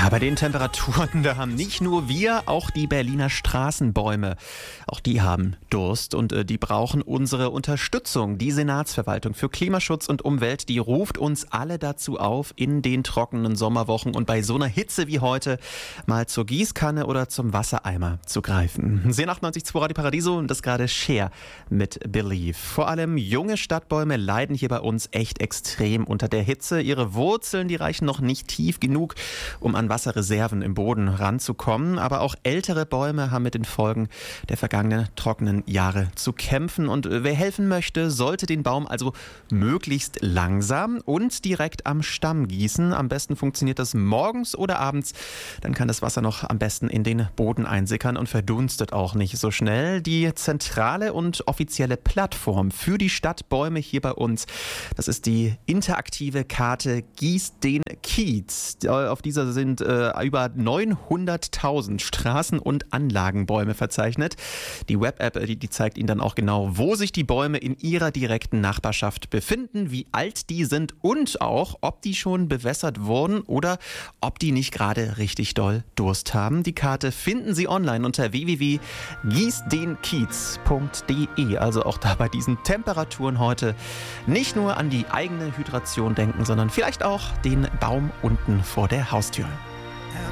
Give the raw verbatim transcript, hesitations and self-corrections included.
Ja, bei den Temperaturen, da haben nicht nur wir, auch die Berliner Straßenbäume. Auch die haben Durst und äh, die brauchen unsere Unterstützung. Die Senatsverwaltung für Klimaschutz und Umwelt, die ruft uns alle dazu auf, in den trockenen Sommerwochen und bei so einer Hitze wie heute mal zur Gießkanne oder zum Wassereimer zu greifen. C achtundneunzig Komma zwei Radio Paradiso und das gerade Cher mit Believe. Vor allem junge Stadtbäume leiden hier bei uns echt extrem unter der Hitze. Ihre Wurzeln, die reichen noch nicht tief genug, um an Wasserreserven im Boden ranzukommen. Aber auch ältere Bäume haben mit den Folgen der vergangenen trockenen Jahre zu kämpfen. Und wer helfen möchte, sollte den Baum also möglichst langsam und direkt am Stamm gießen. Am besten funktioniert das morgens oder abends. Dann kann das Wasser noch am besten in den Boden einsickern und verdunstet auch nicht so schnell. Die zentrale und offizielle Plattform für die Stadtbäume hier bei uns, das ist die interaktive Karte Gieß den Kiez. Auf dieser sind äh, über neunhunderttausend Straßen- und Anlagenbäume verzeichnet. Die Web-App, die, die zeigt Ihnen dann auch genau, wo sich die Bäume in Ihrer direkten Nachbarschaft befinden, wie alt die sind und auch, ob die schon bewässert wurden oder ob die nicht gerade richtig doll Durst haben. Die Karte finden Sie online unter w w w punkt gieß den kiez punkt d e. Also auch da bei diesen Temperaturen heute nicht nur an die eigene Hydration denken, sondern vielleicht auch den Baum unten vor der Haustür.